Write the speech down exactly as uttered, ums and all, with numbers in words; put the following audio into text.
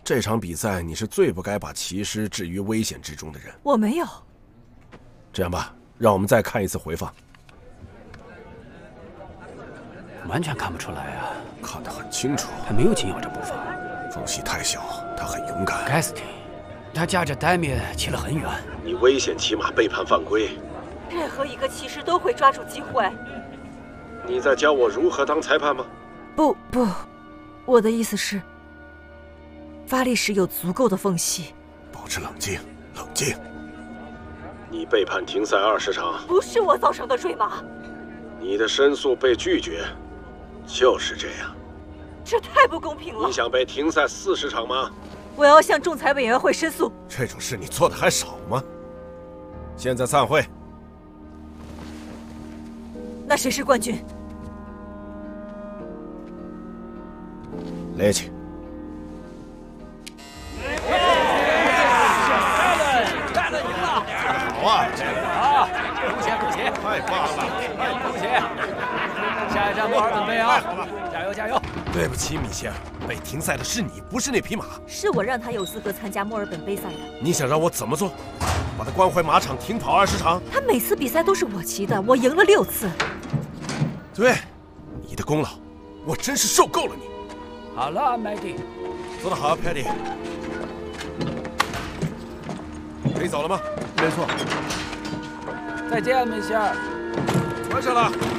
这场比赛你是最不该把骑师置于危险之中的人。 我没有。 这样吧，让我们再看一次回放。 完全看不出来啊， 看得很清楚。 他没有紧咬这步伐， 缝隙太小，他很勇敢。 该死的，他驾着戴米骑了很远。 你危险骑马，背叛犯规。 任何一个骑士都会抓住机会。 你在教我如何当裁判吗？ 不不，我的意思是，发力时有足够的缝隙。 保持冷静，冷静。你背叛停赛二十场， 不是我造成的坠马。 你的申诉被拒绝，就是这样。 这太不公平了。 你想被停赛四十场吗？ 我要向仲裁委员会申诉。 这种事你做的还少吗？现在散会。 那谁是冠军？ 雷奇。好啊！ 好，恭喜恭喜！ 太棒了！ 恭喜！下一站墨尔本杯啊！加油加油！ 对不起，米歇尔，被停赛的是你，不是那匹马。 是我让他有资格参加墨尔本杯赛的。 你想让我怎么做？把他关回马场停跑二十场？ 他每次比赛都是我骑的，我赢了六次。 对，你的功劳，我真是受够了你。 好了，麦迪， 做得好 ，Paddy。可以走了吗？ 没错。 再见，米歇尔。 完事了。